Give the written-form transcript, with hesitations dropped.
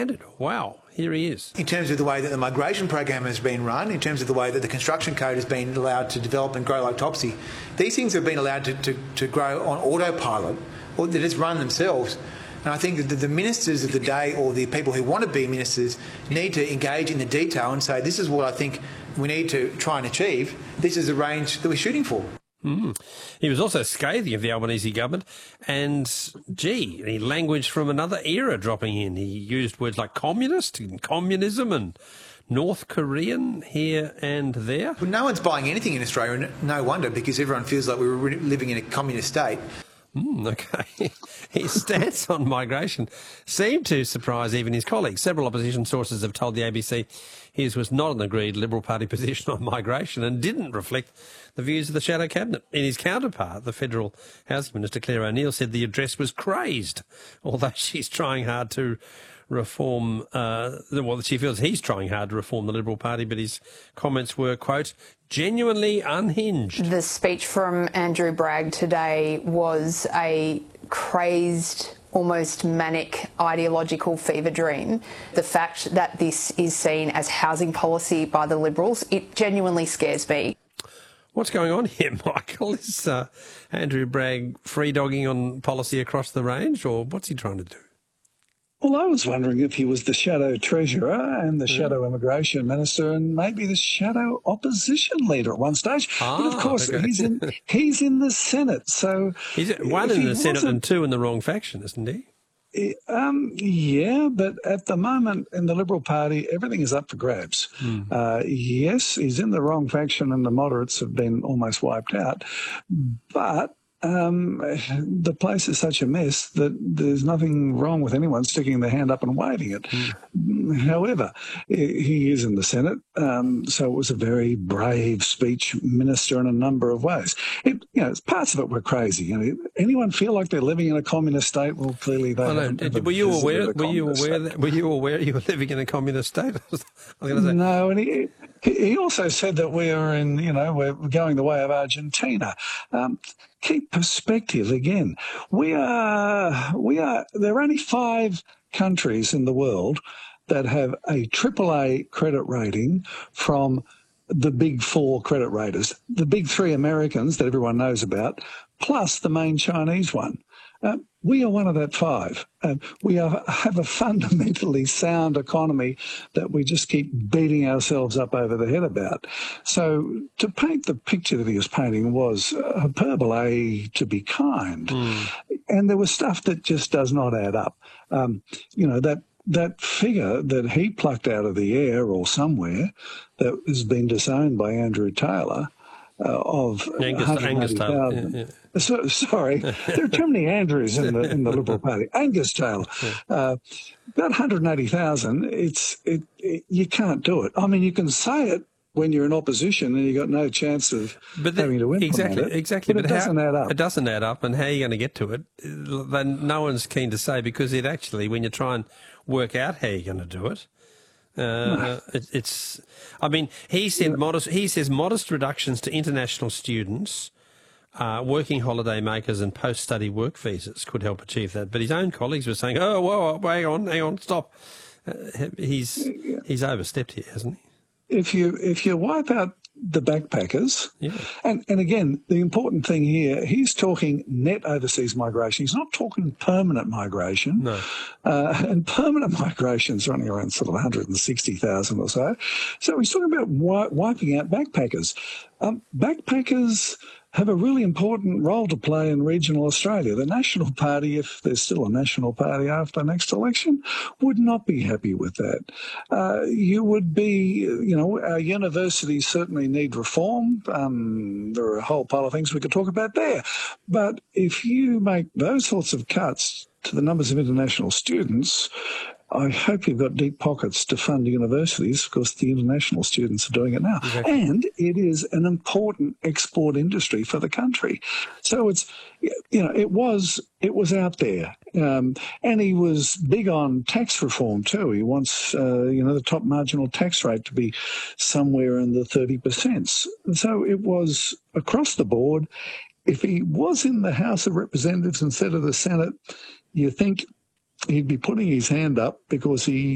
red-handed. Wow, here he is. In terms of the way that the migration program has been run, in terms of the way that the construction code has been allowed to develop and grow like Topsy, these things have been allowed to grow on autopilot, or that just run themselves. And I think that the ministers of the day, or the people who want to be ministers, need to engage in the detail and say, this is what I think we need to try and achieve. This is the range that we're shooting for. He was also scathing of the Albanese government, and, he language from another era dropping in. He used words like communist and communism and North Korean here and there. Well, no one's buying anything in Australia, and no wonder, because everyone feels like we were living in a communist state. Okay. His stance on migration seemed to surprise even his colleagues. Several opposition sources have told the ABC his was not an agreed Liberal Party position on migration and didn't reflect the views of the shadow cabinet. In his counterpart, the Federal Housing Minister Claire O'Neil said the address was crazed, although she's trying hard to reform, she feels he's trying hard to reform the Liberal Party, but his comments were, quote, genuinely unhinged. The speech from Andrew Bragg today was a crazed, almost manic ideological fever dream. The fact that this is seen as housing policy by the Liberals, it genuinely scares me. What's going on here, Michael? Is Andrew Bragg free-dogging on policy across the range, or what's he trying to do? Well, I was wondering if he was the shadow treasurer and the shadow immigration minister and maybe the shadow opposition leader at one stage. But of course, okay. he's in the Senate. So he's one in the Senate and two in the wrong faction, isn't he? Yeah, but at the moment in the Liberal Party, everything is up for grabs. Yes, he's in the wrong faction and the moderates have been almost wiped out. But the place is such a mess that there's nothing wrong with anyone sticking their hand up and waving it. However, he is in the Senate, so it was a very brave speech, minister, in a number of ways. Parts of it were crazy. Anyone feel like they're living in a communist state? Well, clearly they haven't. Were you aware you were living in a communist state? I was going to say. No, and he also said that we're going the way of Argentina. Keep perspective again. There are only 5 countries in the world that have a AAA credit rating from the big 4 credit raters, the big 3 Americans that everyone knows about, plus the main Chinese one. We are one of that 5. We have a fundamentally sound economy that we just keep beating ourselves up over the head about. So to paint the picture that he was painting was hyperbole to be kind. And there was stuff that just does not add up. That figure that he plucked out of the air or somewhere that has been disowned by Andrew Taylor of Angus Taylor. Yeah. Sorry, there are too many Andrews in the Liberal Party. Angus Taylor, about 180,000. You can't do it. I mean, you can say it when you're in opposition and you've got no chance of having to implement it. Exactly. But it doesn't add up. It doesn't add up, and how are you going to get to it? Then no one's keen to say, because it actually, when you try and work out how you're going to do it, he says modest reductions to international students, working holiday makers and post-study work visas could help achieve that. But his own colleagues were saying, "Oh, whoa, hang on, stop." He's overstepped here, hasn't he? If you wipe out the backpackers, and again, the important thing here, he's talking net overseas migration. He's not talking permanent migration. No. And permanent migration is running around sort of 160,000 or so. So he's talking about wiping out backpackers. Backpackers have a really important role to play in regional Australia. The National Party, if there's still a National Party after the next election, would not be happy with that. You would be, our universities certainly need reform. There are a whole pile of things we could talk about there. But if you make those sorts of cuts to the numbers of international students, I hope you've got deep pockets to fund universities, because the international students are doing it now. Exactly. And it is an important export industry for the country. So it was out there. And he was big on tax reform too. He wants, the top marginal tax rate to be somewhere in the 30%. And so it was across the board. If he was in the House of Representatives instead of the Senate, you think he'd be putting his hand up because he